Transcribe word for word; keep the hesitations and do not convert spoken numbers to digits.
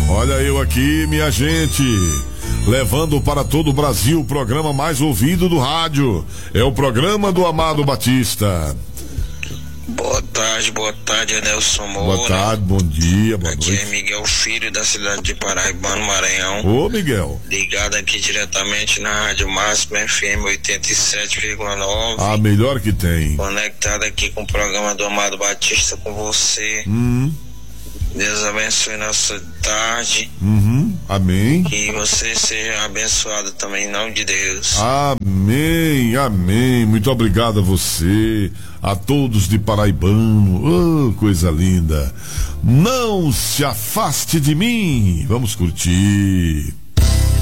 Olha eu aqui, minha gente, levando para todo o Brasil o programa mais ouvido do rádio. É o programa do Amado Batista. Boa tarde, boa tarde, Nelson Moura. Boa tarde, bom dia, boa aqui noite. Aqui é Miguel Filho, da cidade de Paraibano, Maranhão. Ô, Miguel. Ligado aqui diretamente na Rádio Máxima F M oitenta e sete vírgula nove. A melhor que tem. Conectado aqui com o programa do Amado Batista, com você. Hum. Deus abençoe nossa tarde. Uhum. Amém. Que você seja abençoado também em nome de Deus. Amém, amém. Muito obrigado a você, a todos de Paraibano. Oh, coisa linda. Não se afaste de mim. Vamos curtir.